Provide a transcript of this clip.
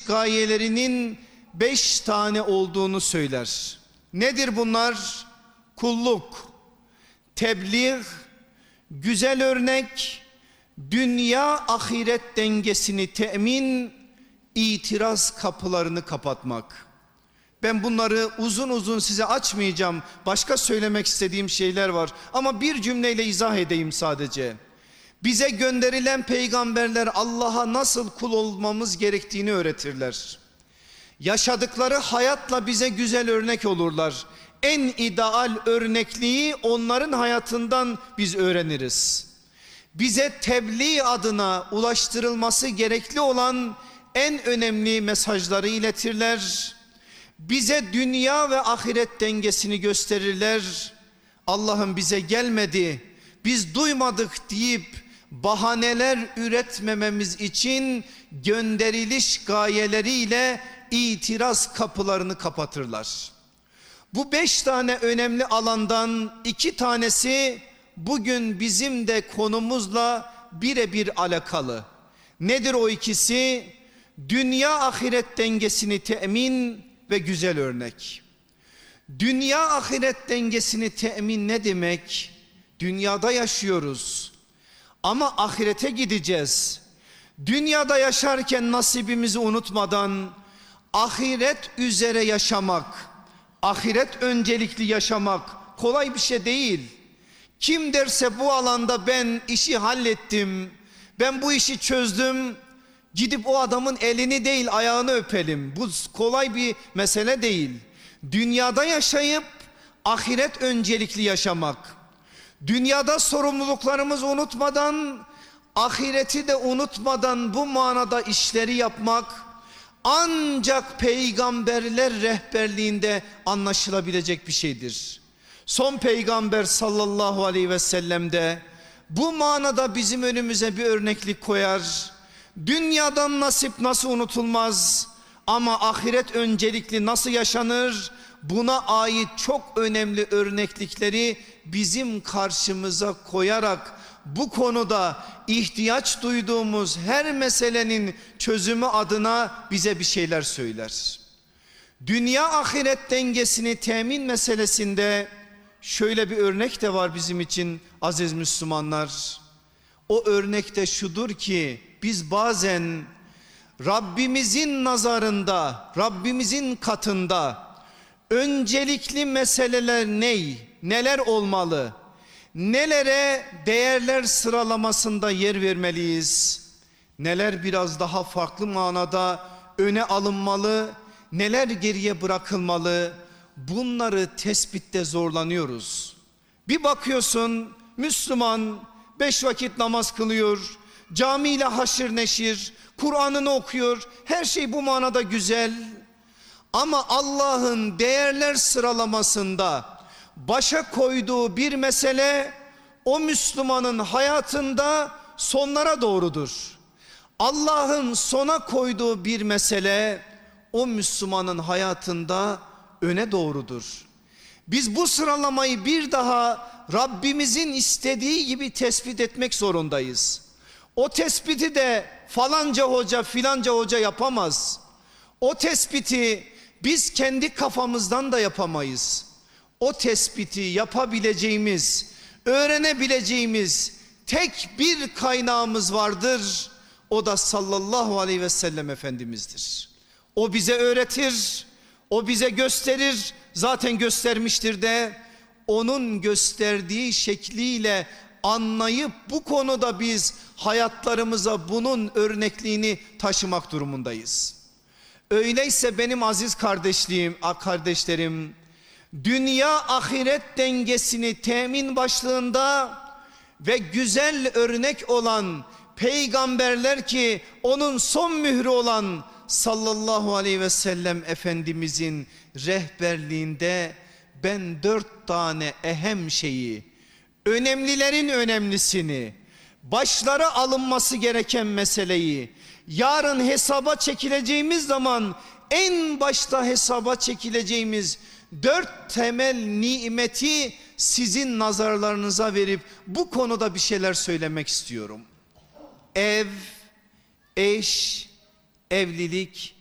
gayelerinin 5 tane olduğunu söyler. Nedir bunlar? Kulluk, tebliğ, güzel örnek, dünya ahiret dengesini temin, itiraz kapılarını kapatmak. Ben bunları uzun uzun size açmayacağım. Başka söylemek istediğim şeyler var. Ama bir cümleyle izah edeyim sadece. Bize gönderilen peygamberler Allah'a nasıl kul olmamız gerektiğini öğretirler. Yaşadıkları hayatla bize güzel örnek olurlar. En ideal örnekliği onların hayatından biz öğreniriz. Bize tebliğ adına ulaştırılması gerekli olan en önemli mesajları iletirler. Bize dünya ve ahiret dengesini gösterirler. Allah'ım bize gelmedi, biz duymadık deyip bahaneler üretmememiz için gönderiliş gayeleriyle itiraz kapılarını kapatırlar. Bu 5 tane önemli alandan 2 tanesi bugün bizim de konumuzla birebir alakalı. Nedir o ikisi? Dünya ahiret dengesini temin ve güzel örnek. Dünya ahiret dengesini temin ne demek? Dünyada yaşıyoruz ama ahirete gideceğiz. Dünyada yaşarken nasibimizi unutmadan ahiret üzere yaşamak, ahiret öncelikli yaşamak kolay bir şey değil. Kim derse bu alanda ben işi hallettim, ben bu işi çözdüm, gidip o adamın elini değil ayağını öpelim. Bu kolay bir mesele değil. Dünyada yaşayıp ahiret öncelikli yaşamak. Dünyada sorumluluklarımızı unutmadan, ahireti de unutmadan bu manada işleri yapmak ancak peygamberler rehberliğinde anlaşılabilecek bir şeydir. Son peygamber sallallahu aleyhi ve sellem de bu manada bizim önümüze bir örneklik koyar. Dünyadan nasip nasıl unutulmaz ama ahiret öncelikli nasıl yaşanır? Buna ait çok önemli örneklikleri bizim karşımıza koyarak bu konuda ihtiyaç duyduğumuz her meselenin çözümü adına bize bir şeyler söyler. Dünya ahiret dengesini temin meselesinde şöyle bir örnek de var bizim için aziz Müslümanlar. O örnek de şudur ki biz bazen Rabbimizin nazarında, Rabbimizin katında öncelikli meseleler neler olmalı? Nelere değerler sıralamasında yer vermeliyiz? Neler biraz daha farklı manada öne alınmalı? Neler geriye bırakılmalı? Bunları tespitte zorlanıyoruz. Bir bakıyorsun Müslüman 5 vakit namaz kılıyor, camiyle haşır neşir, Kur'an'ını okuyor. Her şey bu manada güzel. Ama Allah'ın değerler sıralamasında başa koyduğu bir mesele o Müslümanın hayatında sonlara doğrudur. Allah'ın sona koyduğu bir mesele o Müslümanın hayatında öne doğrudur. Biz bu sıralamayı bir daha Rabbimizin istediği gibi tespit etmek zorundayız. O tespiti de falanca hoca filanca hoca yapamaz. O tespiti biz kendi kafamızdan da yapamayız. O tespiti yapabileceğimiz, öğrenebileceğimiz tek bir kaynağımız vardır. O da sallallahu aleyhi ve sellem Efendimiz'dir. O bize öğretir, o bize gösterir, zaten göstermiştir de onun gösterdiği şekliyle anlayıp bu konuda biz hayatlarımıza bunun örnekliğini taşımak durumundayız. Öyleyse benim aziz kardeşlerim, dünya ahiret dengesini temin başlığında ve güzel örnek olan peygamberler ki onun son mührü olan sallallahu aleyhi ve sellem Efendimizin rehberliğinde ben 4 tane ehem şeyi, önemlilerin önemlisini, başlara alınması gereken meseleyi, yarın hesaba çekileceğimiz zaman en başta hesaba çekileceğimiz 4 temel nimeti sizin nazarlarınıza verip bu konuda bir şeyler söylemek istiyorum. Ev, eş, evlilik